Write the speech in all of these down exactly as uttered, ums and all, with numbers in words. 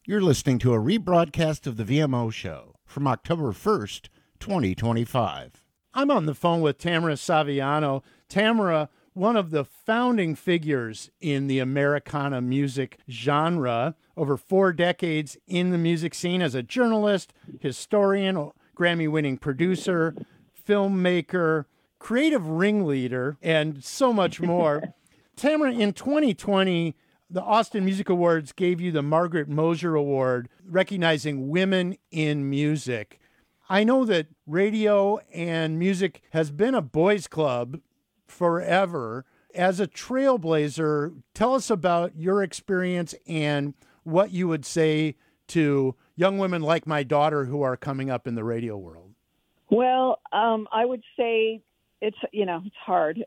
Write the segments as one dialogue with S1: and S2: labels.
S1: You're listening to a rebroadcast of the V M O Show from October first, twenty twenty-five. I'm on the phone with Tamara Saviano. Tamara, one of the founding figures in the Americana music genre, over four decades in the music scene as a journalist, historian, Grammy-winning producer, filmmaker, creative ringleader, and so much more. Tamara, in twenty twenty, the Austin Music Awards gave you the Margaret Mosher Award, recognizing women in music. I know that radio and music has been a boys' club forever. As a trailblazer, tell us about your experience and what you would say to young women like my daughter who are coming up in the radio world.
S2: Well, um, I would say it's, you know, it's hard,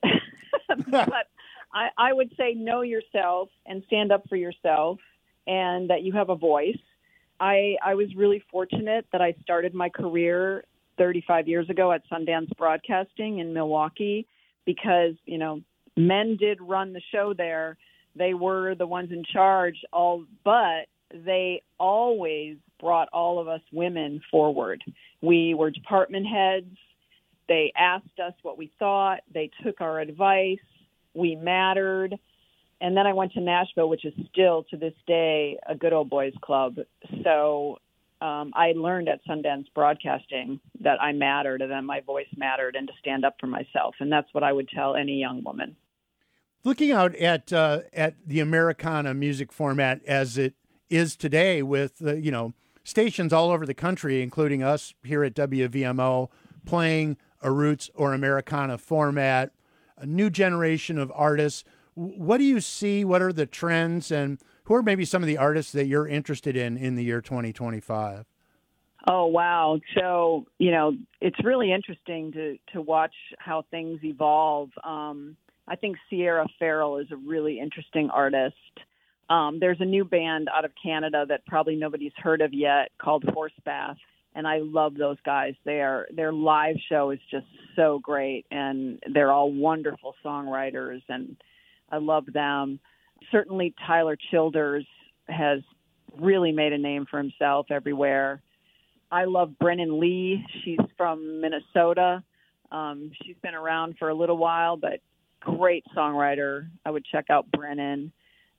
S2: but I, I would say know yourself and stand up for yourself and that you have a voice. I, I was really fortunate that I started my career thirty-five years ago at Sundance Broadcasting in Milwaukee because, you know, men did run the show there. They were the ones in charge, all, but they always brought all of us women forward. We were department heads. They asked us what we thought. They took our advice. We mattered. And then I went to Nashville, which is still to this day a good old boys club. So um, I learned at Sundance Broadcasting that I mattered and that my voice mattered and to stand up for myself. And that's what I would tell any young woman.
S1: Looking out at uh, at the Americana music format as it is today with, uh, you know, stations all over the country, including us here at W V M O, playing a roots or Americana format, a new generation of artists. What do you see? What are the trends, and who are maybe some of the artists that you're interested in in the year twenty twenty-five?
S2: Oh, wow. So, you know, it's really interesting to, to watch how things evolve. Um, I think Sierra Farrell is a really interesting artist. Um, there's a new band out of Canada that probably nobody's heard of yet called Horsebath. And I love those guys. Their their live show is just so great, and they're all wonderful songwriters, and I love them. Certainly Tyler Childers has really made a name for himself everywhere. I love Brennan Lee. She's from Minnesota. Um, she's been around for a little while, but great songwriter. I would check out Brennan.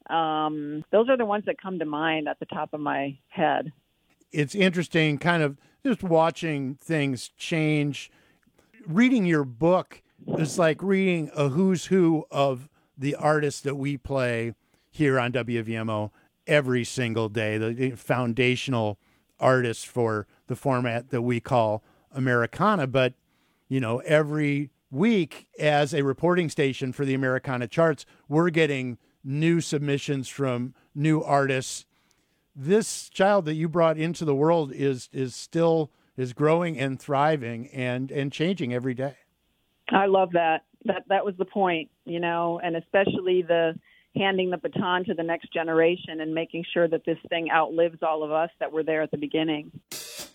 S2: Um, those are the ones that come to mind at the top of my head.
S1: It's interesting kind of just watching things change. Reading your book is like reading a who's who of the artists that we play here on W V M O every single day, the foundational artists for the format that we call Americana. But, you know, every week as a reporting station for the Americana charts, we're getting new submissions from new artists. This child that you brought into the world is is still is growing and thriving and, and changing every day.
S2: I love that. That that was the point, you know, and especially the handing the baton to the next generation and making sure that this thing outlives all of us that were there at the beginning.